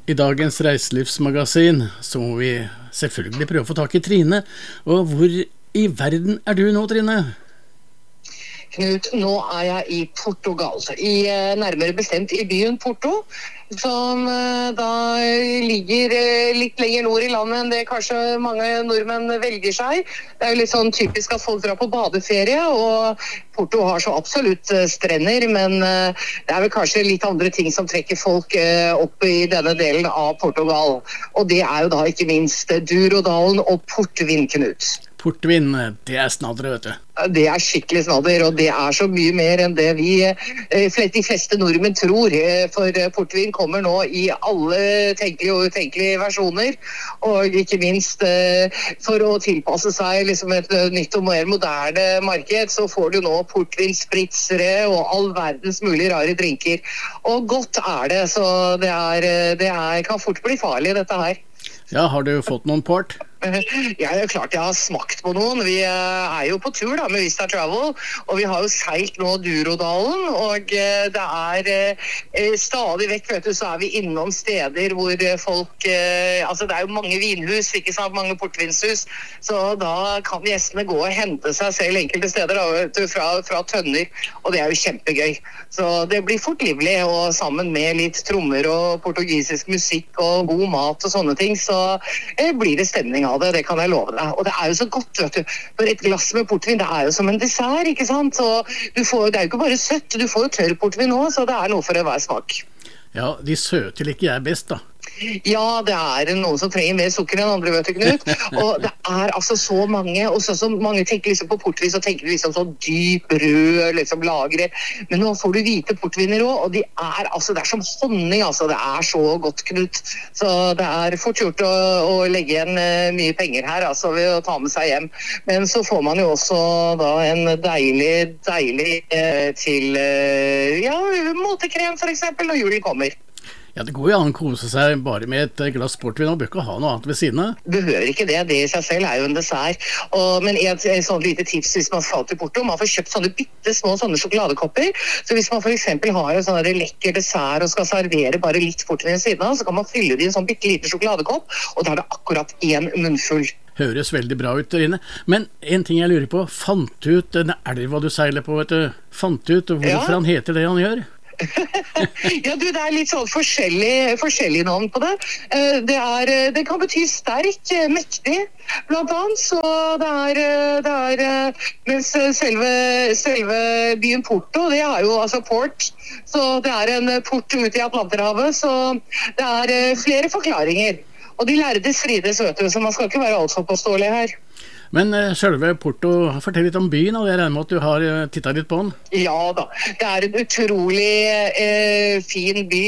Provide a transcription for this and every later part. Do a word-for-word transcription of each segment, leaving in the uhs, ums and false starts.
I dagens reiselivsmagasin så må vi selvfølgelig prøve å få tak i Trine. Og hvor i verden er du nå, Trine? Knut, nå er jeg i Portugal, i, nærmere bestemt i byen Porto, som da ligger litt lenger nord i landet enn det kanskje mange nordmenn velger seg. Det er jo litt sånn typisk at folk drar på badeferie, og Porto har så absolutt strender, men det er vel kanskje litt andre ting som trekker folk opp i denne delen av Portugal. Og det er jo da ikke minst Durodalen og portvin, Knut. Portvin, det er snadder, vet du. Det er skikkelig snadder, og det er så mye mer enn det vi, de fleste nordmenn tror. For portvin kommer nå i alle tenkelige og utenkelige versjoner, og ikke minst for å tilpasse seg liksom et nytt og mer moderne marked, så får du nå portvin, spritsere og all verdens mulige rare drinker. Og godt er det, så det, er, det er, kan fort bli farlig, dette her. Ja, har du fått noen port? Ja, det er klart jeg har smakt på noen. Vi er jo på tur da med Vista Travel, og vi har jo seilt nå Durodalen, og det er stadig vekk, vet du, så er vi innom steder hvor folk, altså det er jo mange vinhus, ikke sant, mange portvinshus, så da kan gjestene gå og hente seg selv enkelte steder da, vet du, fra, fra tønner, og det er jo kjempegøy. Så det blir fort livlig, og sammen med litt trommer og portugisisk musikk og god mat og sånne ting, så blir det stemning av det, det kan jeg love deg. Og det er jo så godt, vet du. For et glass med portvin, det er jo som en dessert, ikke sant? Så du får, det er jo ikke bare søtt, du får jo tørr portvin også, så det er noe for enhver smak. Ja, de søte liker jeg best da. Ja, det er noen som trenger mer sukker enn andre, vet du, Knut. Og det er altså så mange, og så, så mange tenker liksom på portvin, så tenker de liksom sånn dyp rød, liksom lagre. Men nå får du hvite portviner også, og de er, altså, det er som honning, altså, det er så godt, Knut. Så det er fort gjort å, å legge igjen uh, mye penger her, altså, ved å ta med seg hjem. Men så får man jo også da en deilig, deilig uh, til, uh, ja, måtekrem for eksempel, når julen kommer. Ja, det går jo an å kose seg bare med et glass portvin, og bør ikke ha noe annet ved siden av. Behøver ikke det, det i seg selv er jo en dessert. Og, men et, et sånn lite tips hvis man skal til Porto, man får kjøpt sånne bitte små sånne sjokoladekopper. Så hvis man for eksempel har en sånn lekker dessert og skal servere bare litt portvin ved siden av, så kan man fylle det i en sånn bitte liten sjokoladekopp, og da er det akkurat en munnfull. Høres veldig bra ut, Trine. Men en ting jeg lurer på, fant du ut denne elva du seiler på, vet du? Fant du ut hvorfor ja. Han heter det han gjør? Ja, du, det er litt sånn forskjellig, forskjellig navn på det. Det, er, det kan bety sterk, mektig, blant annet. Så det er, det er mens selve, selve byen Porto, det er jo altså port. Så det er en port ute i Atlanterhavet, så det er flere forklaringer. Og de lærde strides, vet du, så man skal ikke være alt for påståelig her. Men uh, selve Porto, fortell litt om byen, og jeg regner med at du har uh, tittet litt på den. Ja da, det er en utrolig uh, fin by.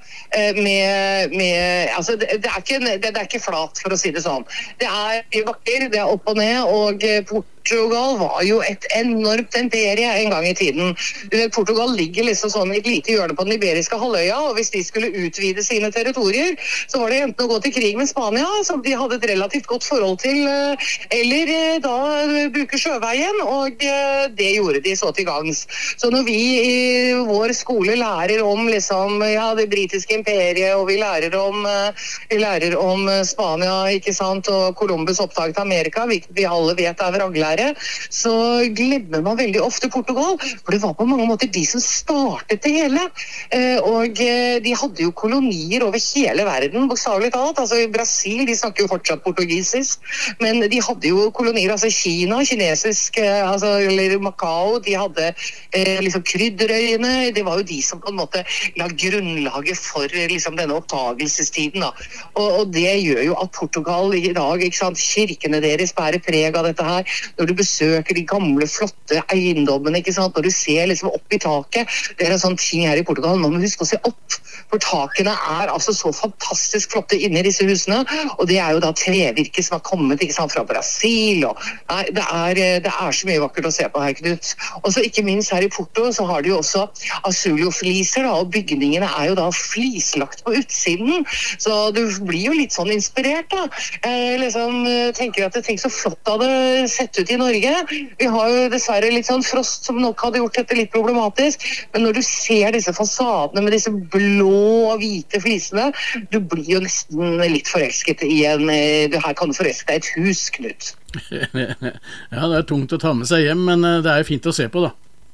Med, med, altså det, det, er ikke, det, det er ikke flat, for å si det sånn. Det er vakker, det er opp og ned, og Portugal var jo et enormt imperie en gang i tiden. Portugal ligger liksom sånn i et lite hjørne på den iberiske halvøya, og hvis de skulle utvide sine territorier, så var det enten å gå til krig med Spania, som de hadde et relativt godt forhold til, eller da bruke sjøveien, og det gjorde de så til gangs. Så når vi i vår skole lærer om liksom, ja, det britiske imperiet, og vi lærer om, vi lærer om Spania, ikke sant, og Columbus oppdag til Amerika, hvilket vi alle vet er vranglære, så glemmer man veldig ofte Portugal, for det var på mange måter de som startet det hele. Og de hadde jo kolonier over hele verden, bokstavelig talt. Altså i Brasil, de snakker jo fortsatt portugisisk, men de hadde jo kolonier, altså Kina, kinesisk, altså, eller Macau, de hadde liksom krydderøyene, det var jo de som på en måte la grunnlaget for liksom denne oppdagelsestiden da. Og, og det gjør jo at Portugal i dag, ikke sant, kirkene deres bærer preg av dette her. Når du besøker de gamle, flotte eiendommene, ikke sant, når du ser liksom opp i taket, det er en sånn ting her i Portugal, man må huske å se opp, for takene er altså så fantastisk flotte inne i disse husene, og det er jo da trevirke som har kommet, ikke sant, fra Brasil, og nei, det er, det er så mye vakkert å se på her, Knut. Og så ikke minst her i Porto, så har de jo også azulio-fliser, da, og bygningene er jo da flislagt på utsiden, så du blir jo litt sånn inspirert da. Jeg liksom tenker at det tenker så flott da det sett ut i i Norge. Vi har jo dessverre litt sånn frost som nok hadde gjort dette litt problematisk, men når du ser disse fasadene med disse blå og hvite flisene, du blir jo nesten litt forelsket i en, du her kan du forelske deg i et hus, Knut. Ja, det er tungt å ta med seg hjem, men det er jo fint å se på da.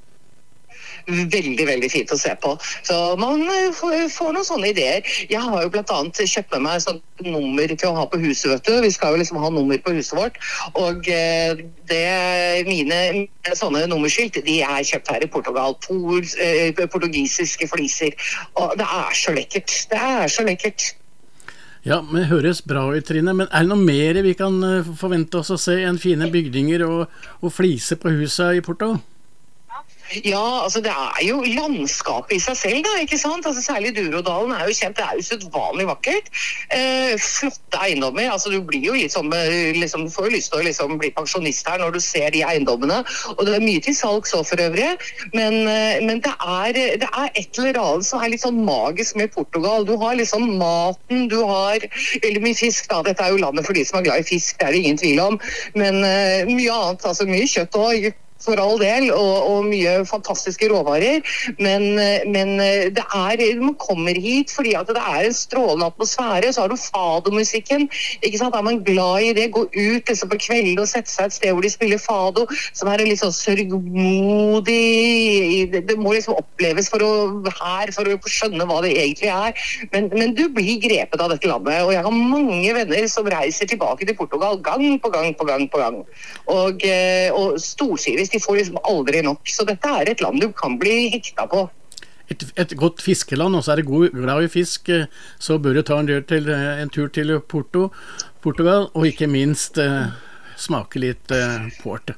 Veldig, veldig fint å se på. Så man får, får noen sånne ideer. Jeg har jo blant annet kjøpt med meg sånn nummer til å ha på huset, vet du. Vi skal jo liksom ha nummer på huset vårt. Og det, mine sånne nummerskilt, de er kjøpt her i Portugal. Por, eh, portugisiske fliser. Og det er så lekkert. Det er så lekkert. Ja, men det høres bra ut, Trine. Men er det noe mer vi kan forvente oss å se enn fine bygninger og, og fliser på huset i Porto? Ja, altså det er jo landskapet i seg selv da, ikke sant? Altså særlig Durodalen er jo kjent, det er jo usedvanlig vakkert. Eh, flotte eiendommer, altså du blir jo litt sånn, liksom, du får jo lyst til å liksom bli pensjonist her når du ser de eiendommene, og det er mye til salg så for øvrig, men, men det, er, det er et eller annet som er litt sånn magisk med Portugal. Du har liksom maten, du har veldig mye fisk da, dette er jo landet for de som er glad i fisk, det er det ingen tvil om, men uh, mye annet, altså mye kjøtt og for all del, og, og mye fantastiske råvarer, men, men det er, man kommer hit fordi at det er en strålende atmosfære, så har du fado-musikken, ikke sant, er man glad i det, gå ut liksom på kvelden og sette seg et sted hvor de spiller fado, som er en litt sånn sørgmodig, det, det må liksom oppleves for å, her, for å skjønne hva det egentlig er, men, men du blir grepet av dette landet, og jeg har mange venner som reiser tilbake til Portugal gang på gang på gang på gang, og, og storsivis de får liksom aldri nok, så dette er et land du kan bli hekta på. Et, et godt fiskeland, og så er det god, glad i fisk, så bør du ta en, til, en tur til Porto, Portugal, og ikke minst eh, smake litt eh, port.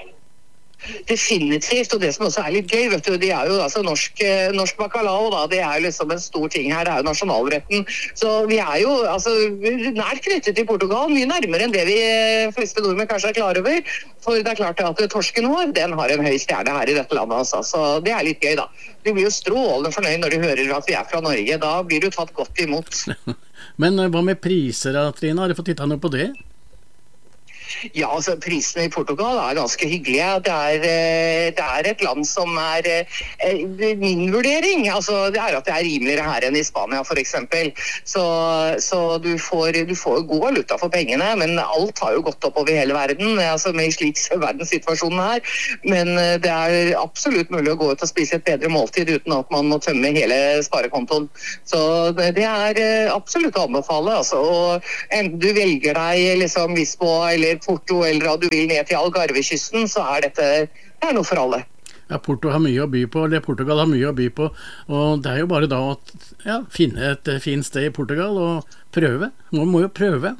Definitivt, og det som også er litt gøy, vet du, det er jo altså norsk, norsk bacalao da, det er jo liksom en stor ting her, det er jo nasjonalretten, så vi er jo altså nært knyttet til Portugal, mye nærmere enn det vi fleste nordmenn kanskje er klar over, for det er klart at torsken vår, den har en høy stjerne her i dette landet, altså, så det er litt gøy da. Du blir jo strålende fornøyd når du hører at vi er fra Norge, da blir du tatt godt imot. Men hva med priser da, Trine? Har du fått tittet noe på det? Ja, altså prisene i Portugal er ganske hyggelige. Det er, det er et land som er min vurdering. Altså, det er at det er rimeligere her enn i Spania, for eksempel. Så, så du, får, du får god valuta for pengene, men alt har jo gått opp over hele verden, altså med slik verdenssituasjonen her. Men det er absolutt mulig å gå ut og spise et bedre måltid uten at man må tømme hele sparekontoen. Så det er absolutt å anbefale. Altså, og enten du velger deg liksom Lisboa eller Porto, eller at du vil ned til Algarvekysten, så er dette det er noe for alle. Ja, Porto har mye å by på, eller Portugal har mye å by på, og det er jo bare da å ja, finne et fint sted i Portugal og prøve. Man må jo prøve.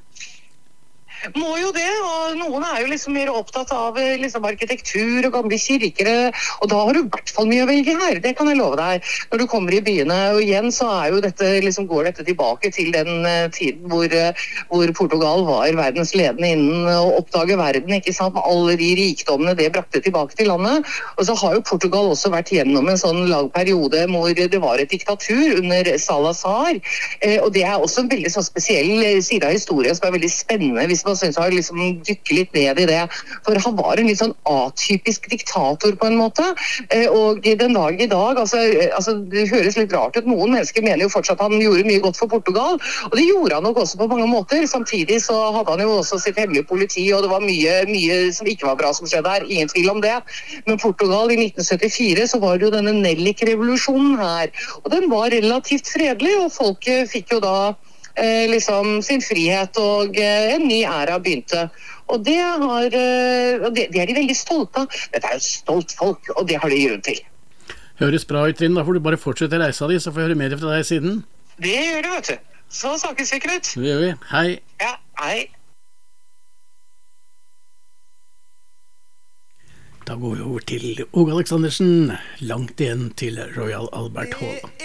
Må jo det, og noen er jo liksom mer opptatt av liksom arkitektur og gamle kirker, og da har du i hvert fall mye å velge her, det kan jeg love deg. Når du kommer i byene, og igjen så er jo dette, liksom går dette tilbake til den uh, tiden hvor, uh, hvor Portugal var verdens ledende innen å oppdage verden, ikke sant, med alle de rikdommene det brakte tilbake til landet. Og så har jo Portugal også vært gjennom en sånn lang periode hvor det var et diktatur under Salazar, uh, og det er også en veldig sånn spesiell side av historien som er veldig spennende hvis man synes jeg liksom dykke litt ned i det, for han var en litt sånn atypisk diktator på en måte, og den dag i dag, altså, altså det høres litt rart ut, noen mennesker mener jo fortsatt at han gjorde mye godt for Portugal, og det gjorde han nok også på mange måter, samtidig så hadde han jo også sitt hemmelige politi, og det var mye, mye som ikke var bra som skjedde her, ingen tvil om det, men Portugal i nitten syttifire så var det jo denne Nellik-revolusjonen her, og den var relativt fredelig, og folket fikk jo da Eh, liksom sin frihet, og eh, en ny æra begynte. Og det, har, eh, det, det er de veldig stolte av. Dette er jo stolt folk, og det har de grunn til. Høres bra ut, Trine. Da får du bare fortsette reisa di, så får jeg høre mer fra deg siden. Det gjør det, vet du. Så snakkes vi, Knut. Det gjør vi. Hei. Ja, hei. Da går vi over til Åge Aleksandersen, langt igjen til Royal Albert Hall.